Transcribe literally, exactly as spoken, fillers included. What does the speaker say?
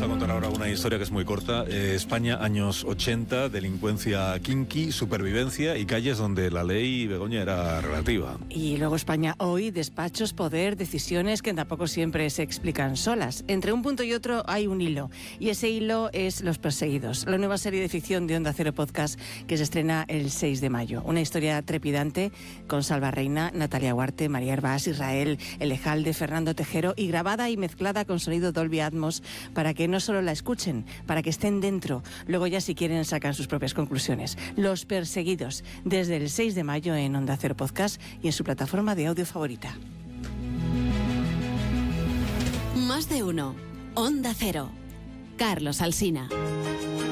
a contar ahora una historia que es muy corta. Eh, España, años ochenta, delincuencia kinky, supervivencia y calles donde la ley, Begoña, era relativa. Y luego España hoy, despachos, poder, decisiones que tampoco siempre se explican solas. Entre un punto y otro hay un hilo, y ese hilo es Los Perseguidos, la nueva serie de ficción de Onda Cero Podcast que se estrena el seis de mayo. Una historia trepidante con Salva Reina, Natalia Huarte, María Hervás, Israel Elejalde, Fernando Tejero, y grabada y mezclada con sonido Dolby Atmos para que no solo la escuchen, para que estén dentro. Luego ya si quieren sacan sus propias conclusiones. Los Perseguidos, desde el seis de mayo en Onda Cero Podcast y en su plataforma de audio favorita. Más de uno. Onda Cero. Carlos Alsina.